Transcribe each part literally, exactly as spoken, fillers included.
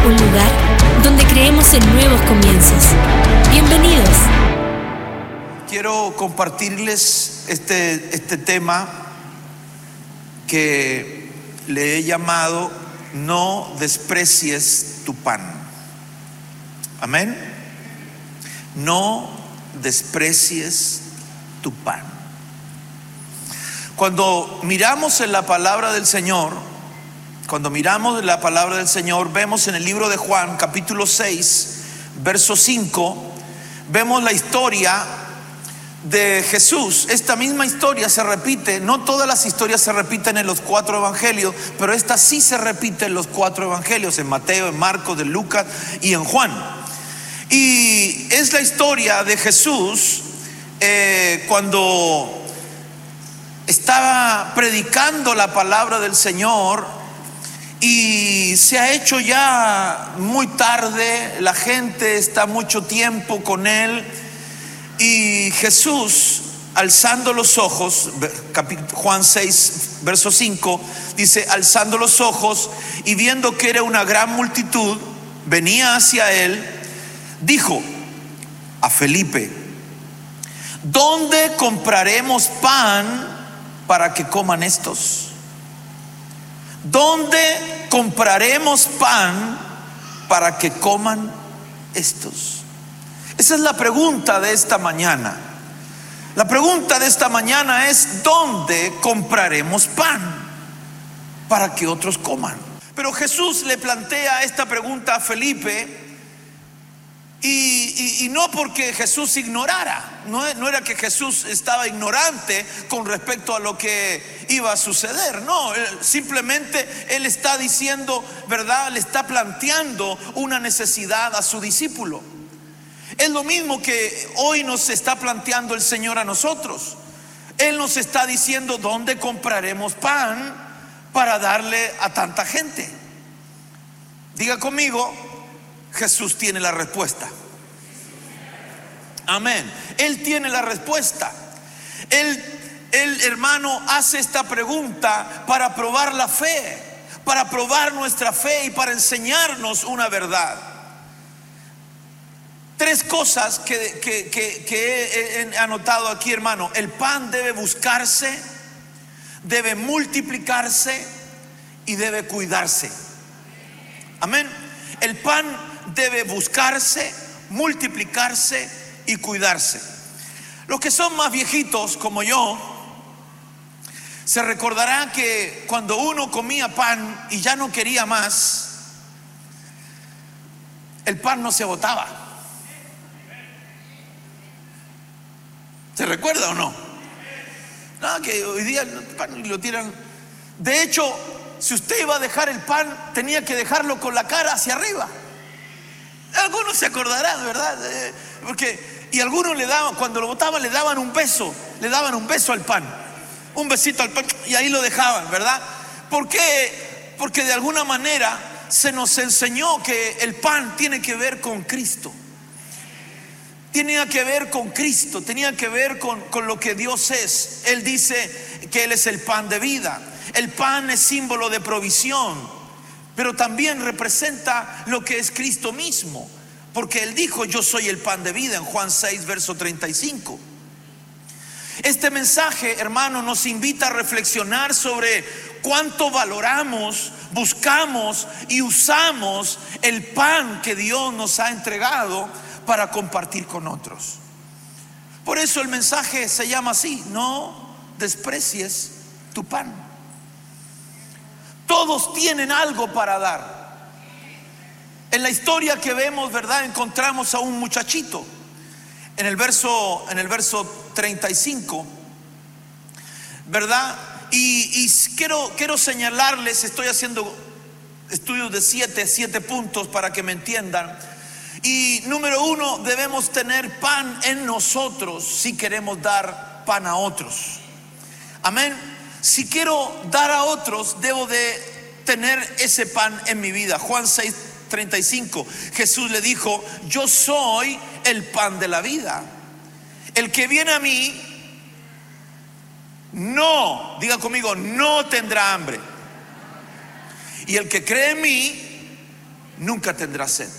un lugar donde creemos en nuevos comienzos. Bienvenidos. Quiero compartirles este, este tema que le he llamado No desprecies tu pan. Amén. No desprecies tu pan. Cuando miramos en la palabra del Señor, cuando miramos en la palabra del Señor, vemos en el libro de Juan, capítulo seis, verso cinco, vemos la historia de Jesús. Esta misma historia se repite, no todas las historias se repiten en los cuatro evangelios, pero esta sí se repite en los cuatro evangelios, en Mateo, en Marcos, en Lucas y en Juan. Y es la historia de Jesús eh, cuando estaba predicando la palabra del Señor y se ha hecho ya muy tarde, la gente está mucho tiempo con él. Y Jesús, alzando los ojos, Juan seis, verso cinco, dice: alzando los ojos y viendo que era una gran multitud, venía hacia él, dijo a Felipe: ¿dónde compraremos pan para que coman estos? ¿Dónde compraremos pan para que coman estos? Esa es la pregunta de esta mañana. La pregunta de esta mañana es: ¿dónde compraremos pan para que otros coman? Pero Jesús le plantea esta pregunta a Felipe y, y, y no porque Jesús ignorara, no, no era que Jesús estaba ignorante con respecto a lo que iba a suceder, no, simplemente él está diciendo, ¿verdad? Le está planteando una necesidad a su discípulo. Es lo mismo que hoy nos está planteando el Señor a nosotros. Él nos está diciendo: ¿dónde compraremos pan para darle a tanta gente? Diga conmigo: Jesús tiene la respuesta. Amén. Él tiene la respuesta. Él, él, hermano, hace esta pregunta para probar la fe, para probar nuestra fe y para enseñarnos una verdad. Tres cosas que, que, que, que he anotado aquí, hermano. El pan debe buscarse, debe multiplicarse y debe cuidarse. Amén. El pan debe buscarse, multiplicarse y cuidarse. Los que son más viejitos como yo se recordarán que cuando uno comía pan y ya no quería más, el pan no se botaba. ¿Se recuerda o no? No, que hoy día el pan lo tiran. De hecho, si usted iba a dejar el pan, tenía que dejarlo con la cara hacia arriba. Algunos se acordarán, ¿verdad? Eh, porque, y algunos le daban, cuando lo botaban, le daban un beso, le daban un beso al pan, un besito al pan, y ahí lo dejaban, ¿verdad? ¿Por qué? Porque de alguna manera se nos enseñó que el pan tiene que ver con Cristo. Tenía que ver con Cristo, tenía que ver con, con lo que Dios es. Él dice que Él es el pan de vida. El pan es símbolo de provisión, pero también representa lo que es Cristo mismo, porque Él dijo: yo soy el pan de vida, en Juan seis, verso treinta y cinco. Este mensaje, hermano, nos invita a reflexionar sobre cuánto valoramos, buscamos y usamos el pan que Dios nos ha entregado para compartir con otros. Por eso el mensaje se llama así: no desprecies tu pan. Todos tienen algo para dar. En la historia que vemos, ¿verdad?, encontramos a un muchachito en el verso, en el verso treinta y cinco, ¿verdad? Y, y quiero, quiero señalarles, estoy haciendo estudios de siete, siete puntos para que me entiendan. Y número uno, debemos tener pan en nosotros si queremos dar pan a otros. Amén. Si quiero dar a otros, debo de tener ese pan en mi vida. Juan seis, treinta y cinco, Jesús le dijo: yo soy el pan de la vida. El que viene a mí no, diga conmigo, no tendrá hambre. Y el que cree en mí nunca tendrá sed.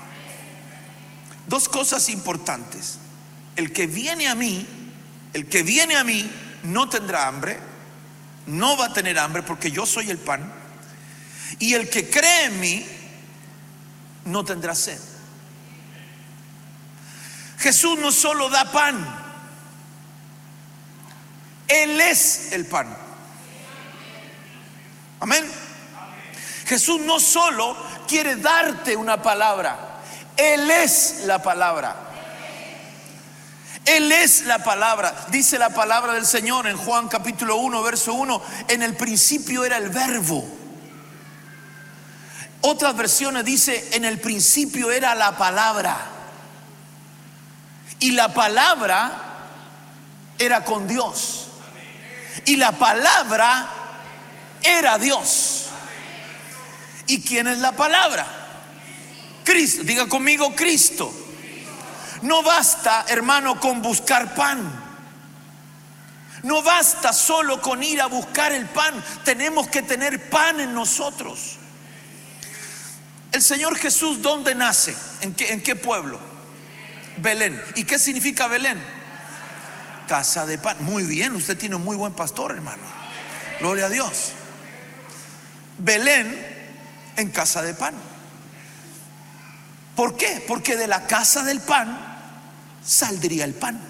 Dos cosas importantes: el que viene a mí, el que viene a mí no tendrá hambre, no va a tener hambre porque yo soy el pan, y el que cree en mí no tendrá sed. Jesús no solo da pan, Él es el pan. Amén. Jesús no solo quiere darte una palabra, Él es la palabra. Él es la palabra. Dice la palabra del Señor en Juan capítulo uno, verso uno: en el principio era el verbo. Otras versiones dice: en el principio era la palabra. Y la palabra era con Dios. Y la palabra era Dios. ¿Y quién es la palabra? Cristo. Diga conmigo: Cristo. No basta, hermano, con buscar pan. No basta solo con ir a buscar el pan. Tenemos que tener pan en nosotros. El Señor Jesús, ¿dónde nace? ¿En qué, en qué pueblo? Belén. ¿Y qué significa Belén? Casa de pan. Muy bien, usted tiene un muy buen pastor, hermano. Gloria a Dios. Belén en casa de pan. ¿Por qué? Porque de la casa del pan saldría el pan.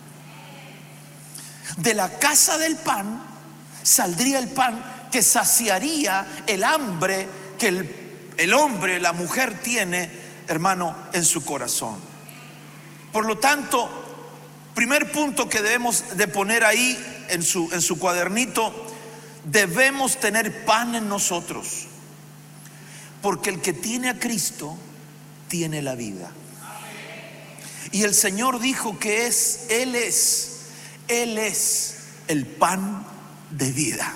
De la casa del pan saldría el pan que saciaría el hambre que el, el hombre, la mujer tiene, hermano, en su corazón. Por lo tanto, primer punto que debemos de poner ahí en su, en su cuadernito: debemos tener pan en nosotros, porque el que tiene a Cristo tiene la vida. Y el Señor dijo que es, Él es, Él es el pan de vida.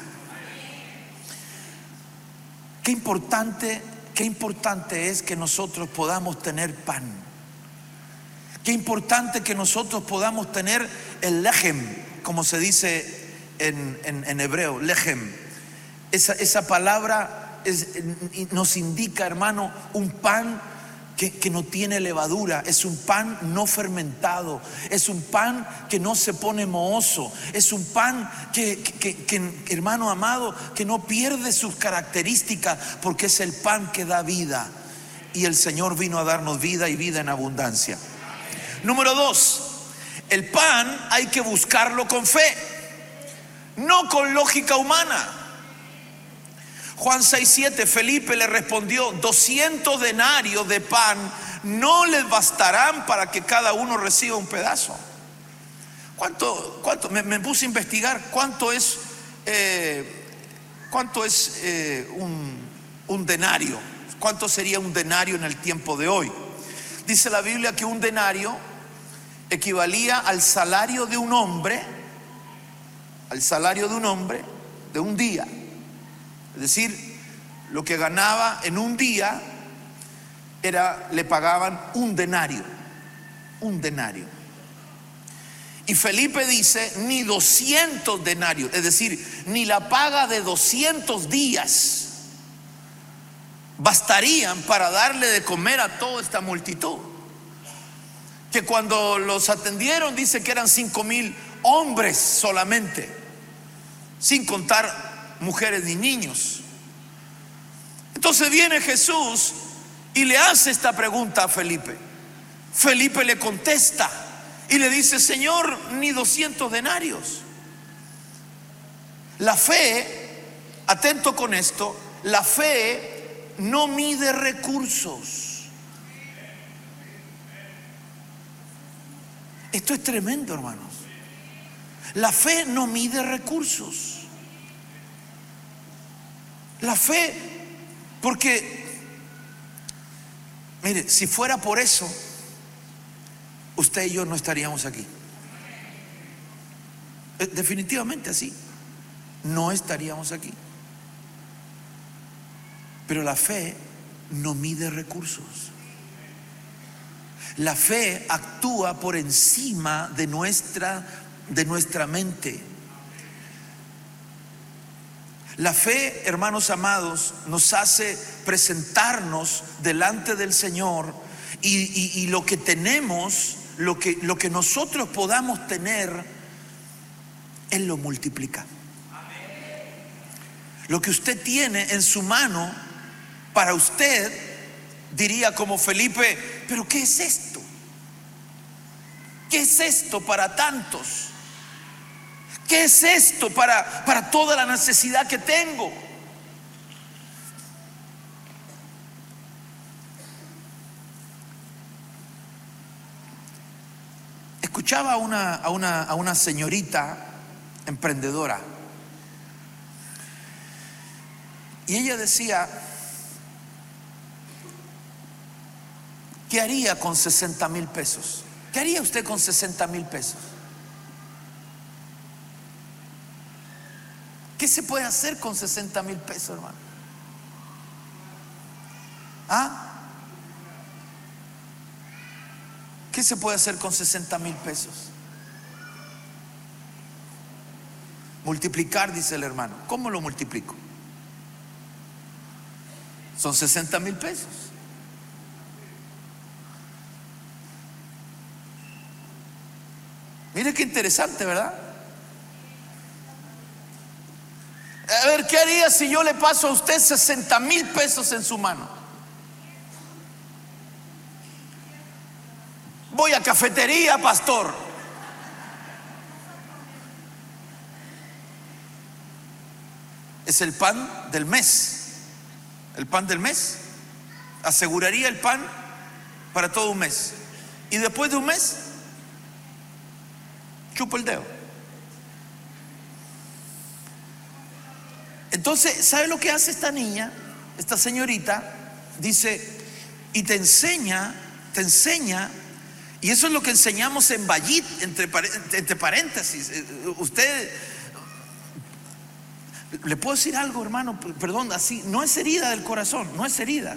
Qué importante, qué importante es que nosotros podamos tener pan. Qué importante que nosotros podamos tener el lechem, como se dice en, en, en hebreo, lechem. Esa, esa palabra es, nos indica, hermano, un pan Que, que no tiene levadura. Es un pan no fermentado. Es un pan que no se pone mohoso. Es un pan que, que, que, que, hermano amado, que no pierde sus características, porque es el pan que da vida. Y el Señor vino a darnos vida, y vida en abundancia. Número dos: el pan hay que buscarlo con fe, no con lógica humana. Juan seis siete, Felipe le respondió: doscientos denarios de pan no les bastarán para que cada uno reciba un pedazo. ¿Cuánto? cuánto? Me, me puse a investigar cuánto es, eh, cuánto es eh, un, un denario. ¿Cuánto sería un denario en el tiempo de hoy? Dice la Biblia que un denario equivalía al salario de un hombre, al salario de un hombre de un día. Es decir, lo que ganaba en un día era, le pagaban un denario, un denario. Y Felipe dice: ni doscientos denarios, es decir, ni la paga de doscientos días bastarían para darle de comer a toda esta multitud. Que cuando los atendieron, dice que eran cinco mil hombres solamente, sin contar mujeres ni niños. Entonces viene Jesús y le hace esta pregunta a Felipe. Felipe le contesta y le dice: Señor, ni doscientos denarios. La fe, atento con esto, la fe no mide recursos. Esto es tremendo, hermanos. La fe no mide recursos. La fe, porque, mire, si fuera por eso, usted y yo no estaríamos aquí. Definitivamente así, no estaríamos aquí. Pero la fe no mide recursos. La fe actúa por encima de nuestra, de nuestra mente. La fe, hermanos amados, nos hace presentarnos delante del Señor y, y, y lo que tenemos, lo que, lo que nosotros podamos tener, Él lo multiplica. Lo que usted tiene en su mano, para usted, diría como Felipe, pero ¿qué es esto? ¿Qué es esto para tantos? ¿Qué es esto para, para toda la necesidad que tengo? Escuchaba a una, a una, a una señorita emprendedora y ella decía, ¿qué haría con sesenta mil pesos? ¿Qué haría usted con sesenta mil pesos? ¿Qué se puede hacer con sesenta mil pesos, hermano? ¿Ah? ¿Qué se puede hacer con sesenta mil pesos? Multiplicar, dice el hermano. ¿Cómo lo multiplico? Son sesenta mil pesos. Mire qué interesante, ¿verdad? A ver, ¿qué haría si yo le paso a usted sesenta mil pesos en su mano? Voy a cafetería, pastor. Es el pan del mes. El pan del mes. Aseguraría el pan para todo un mes. Y después de un mes, chupo el dedo. Entonces, ¿sabe lo que hace esta niña? Esta señorita dice, y te enseña, te enseña, y eso es lo que enseñamos en Vallit, entre, entre paréntesis. Usted, le puedo decir algo, hermano, perdón, así, no es herida del corazón, no es herida.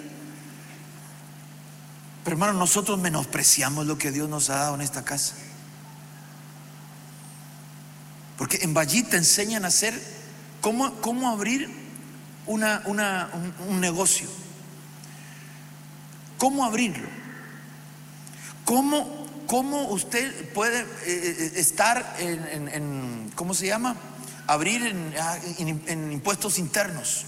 Pero hermano, nosotros menospreciamos lo que Dios nos ha dado en esta casa. Porque en Vallit te enseñan a hacer ¿Cómo, cómo abrir una, una, un, un negocio? ¿Cómo abrirlo? ¿Cómo, cómo usted puede eh, estar en, en, en, ¿cómo se llama? Abrir en, en, en impuestos internos.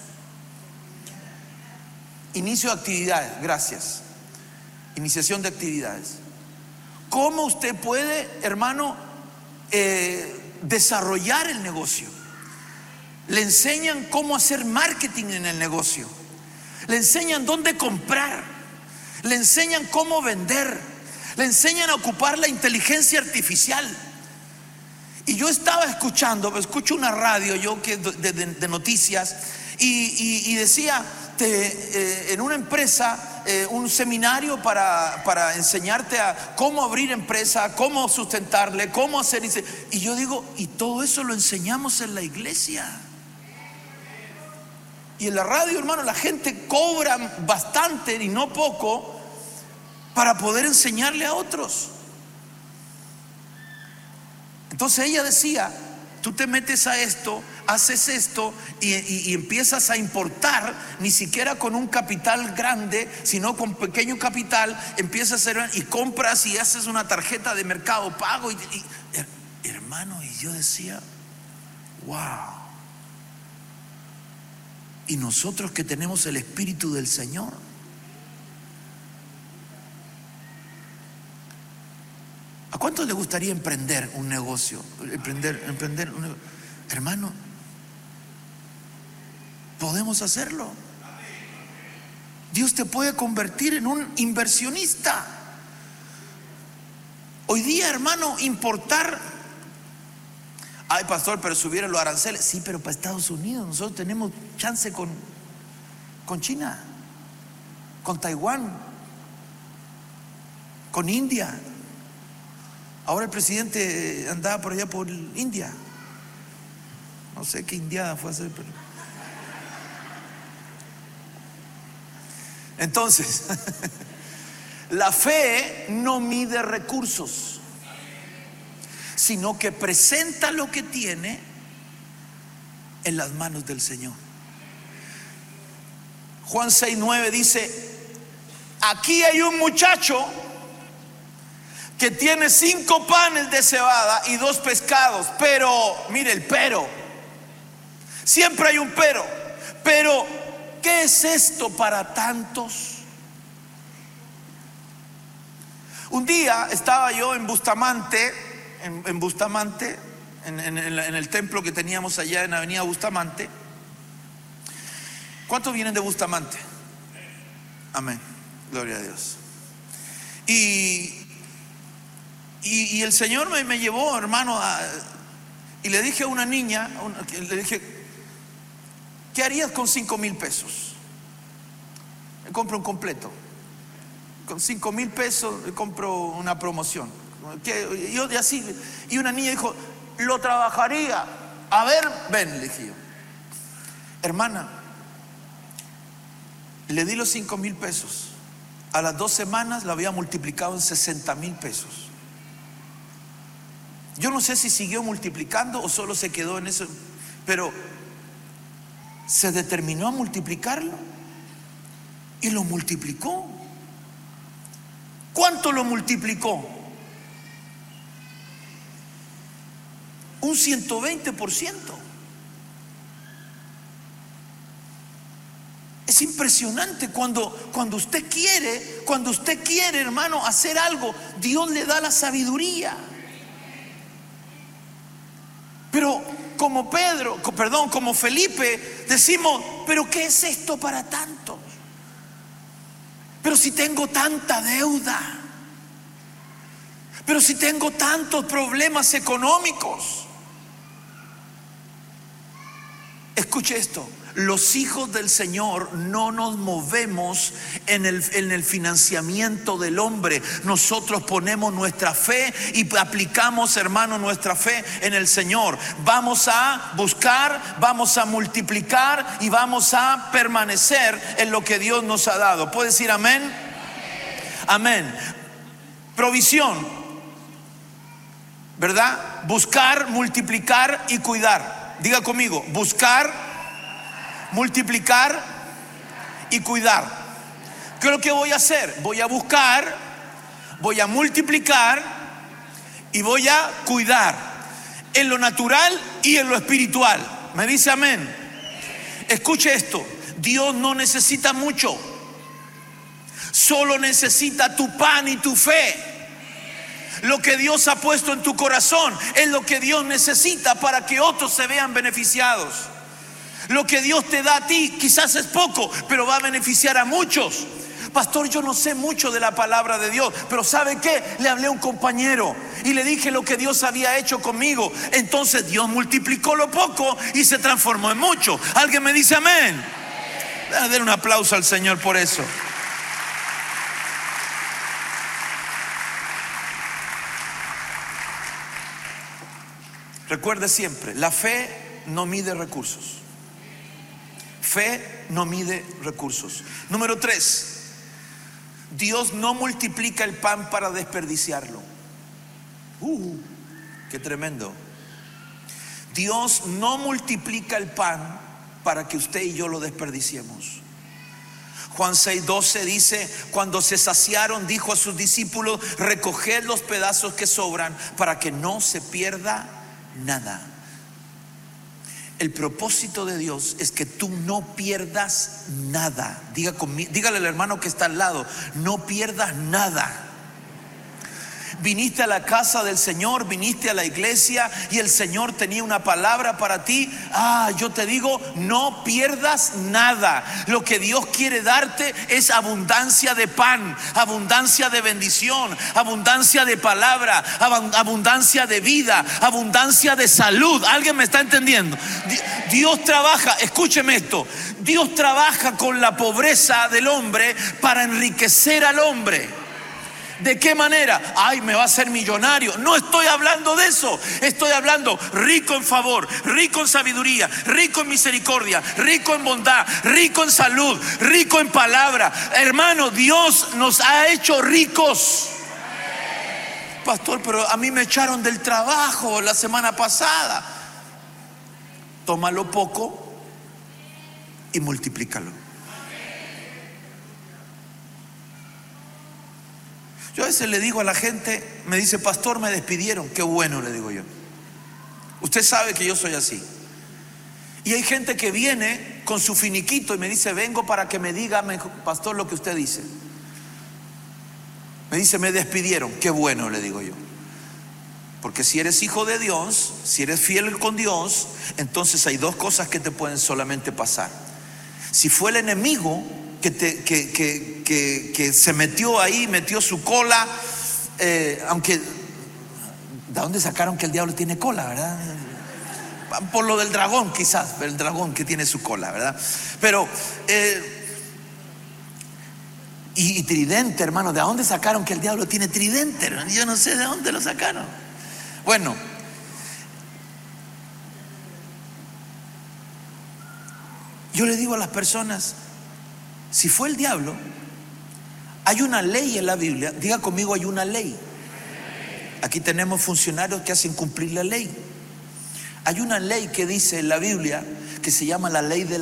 Inicio de actividades, gracias. Iniciación de actividades. ¿Cómo usted puede, hermano, eh, desarrollar el negocio? Le enseñan cómo hacer marketing en el negocio. Le enseñan dónde comprar. Le enseñan cómo vender. Le enseñan a ocupar la inteligencia artificial. Y yo estaba escuchando, escucho una radio yo que de, de, de noticias y, y, y decía te, eh, en una empresa eh, un seminario para, para enseñarte a cómo abrir empresa, cómo sustentarle, cómo hacer. Y yo digo, y todo eso lo enseñamos en la iglesia. Y en la radio, hermano, la gente cobra bastante y no poco para poder enseñarle a otros. Entonces ella decía, tú te metes a esto, haces esto y, y, y empiezas a importar, ni siquiera con un capital grande, sino con pequeño capital, empiezas a hacer y compras y haces una tarjeta de mercado pago. Y, y, hermano, y yo decía, wow. Y nosotros que tenemos el Espíritu del Señor, ¿a cuántos le gustaría emprender un negocio? Emprender, emprender un negocio. Hermano, podemos hacerlo. Dios te puede convertir en un inversionista. Hoy día, hermano, importar. Ay, pastor, pero subieron los aranceles. Sí, pero para Estados Unidos nosotros tenemos chance con, con China, con Taiwán, con India. Ahora el presidente andaba por allá por India. No sé qué indiada fue a hacer, pero... Entonces, la fe no mide recursos, sino que presenta lo que tiene en las manos del Señor. Juan seis nueve dice: aquí hay un muchacho que tiene cinco panes de cebada y dos pescados. Pero, mire el pero. Siempre hay un pero. Pero, ¿qué es esto para tantos? Un día estaba yo en Bustamante, en, en Bustamante, en, en, en, en el templo que teníamos allá en Avenida Bustamante. ¿Cuántos vienen de Bustamante? Amén, gloria a Dios. Y, y, y el Señor me, me llevó, hermano, a, y le dije a una niña, a una, le dije: ¿qué harías con cinco mil pesos? Me compro un completo. Con cinco mil pesos compro una promoción. Y yo de así, y una niña dijo: lo trabajaría. A ver, ven, le dije yo. Hermana, le di los cinco mil pesos. A las dos semanas la había multiplicado en sesenta mil pesos. Yo no sé si siguió multiplicando o solo se quedó en eso, pero se determinó a multiplicarlo y lo multiplicó. ¿Cuánto lo multiplicó? Un ciento veinte por ciento. Es impresionante cuando, cuando usted quiere, cuando usted quiere, hermano, hacer algo, Dios le da la sabiduría. Pero como Pedro, perdón, como Felipe, decimos: pero ¿qué es esto para tantos? Pero si tengo tanta deuda, pero si tengo tantos problemas económicos. Escuche esto: los hijos del Señor no nos movemos en el, en el financiamiento del hombre. Nosotros ponemos nuestra fe y aplicamos, hermano, nuestra fe en el Señor. Vamos a buscar, vamos a multiplicar y vamos a permanecer en lo que Dios nos ha dado. ¿Puede decir amén? Amén. Provisión, ¿verdad? Buscar, multiplicar y cuidar. Diga conmigo: buscar, multiplicar y cuidar. ¿Qué es lo que voy a hacer? Voy a buscar, voy a multiplicar y voy a cuidar, en lo natural y en lo espiritual. ¿Me dice amén? Escuche esto: Dios no necesita mucho, solo necesita tu pan y tu fe. Lo que Dios ha puesto en tu corazón es lo que Dios necesita para que otros se vean beneficiados. Lo que Dios te da a ti quizás es poco, pero va a beneficiar a muchos. Pastor, yo no sé mucho de la palabra de Dios, pero ¿sabe qué? Le hablé a un compañero y le dije lo que Dios había hecho conmigo. Entonces Dios multiplicó lo poco y se transformó en mucho. ¿Alguien me dice amén? Denle un aplauso al Señor por eso. Recuerde siempre: la fe no mide recursos. Fe no mide recursos. Número tres: Dios no multiplica el pan para desperdiciarlo. Uh, qué tremendo. Dios no multiplica el pan para que usted y yo lo desperdiciemos. Juan seis doce dice: cuando se saciaron, dijo a sus discípulos: recoged los pedazos que sobran para que no se pierda nada. El propósito de Dios es que tú no pierdas nada. Diga conmigo, dígale al hermano que está al lado: no pierdas nada. Viniste a la casa del Señor, viniste a la iglesia y el Señor tenía una palabra para ti. Ah, yo te digo, no pierdas nada. Lo que Dios quiere darte es abundancia de pan, abundancia de bendición, abundancia de palabra, abundancia de vida, abundancia de salud. ¿Alguien me está entendiendo? Dios trabaja, escúcheme esto: Dios trabaja con la pobreza del hombre para enriquecer al hombre. ¿De qué manera? Ay, me va a hacer millonario. No estoy hablando de eso. Estoy hablando rico en favor, rico en sabiduría, rico en misericordia, rico en bondad, rico en salud, rico en palabra. Hermano, Dios nos ha hecho ricos. Pastor, pero a mí me echaron del trabajo la semana pasada. Tómalo poco y multiplícalo. Yo a veces le digo a la gente, me dice, pastor, me despidieron. Qué bueno, le digo yo. Usted sabe que yo soy así. Y hay gente que viene con su finiquito y me dice, vengo para que me diga, pastor, lo que usted dice. Me dice, me despidieron. Qué bueno, le digo yo. Porque si eres hijo de Dios, si eres fiel con Dios, entonces hay dos cosas que te pueden solamente pasar. Si fue el enemigo que, te, que, que, que, que se metió ahí, metió su cola, eh, aunque, ¿de dónde sacaron que el diablo tiene cola, verdad? Por lo del dragón quizás, el dragón que tiene su cola, ¿verdad? Pero, eh, y, y tridente, hermano, ¿de dónde sacaron que el diablo tiene tridente, hermano? Yo no sé de dónde lo sacaron. Bueno, yo le digo a las personas, si fue el diablo, hay una ley en la Biblia. Diga conmigo, hay una ley. Aquí tenemos funcionarios que hacen cumplir la ley. Hay una ley que dice en la Biblia que se llama la ley de la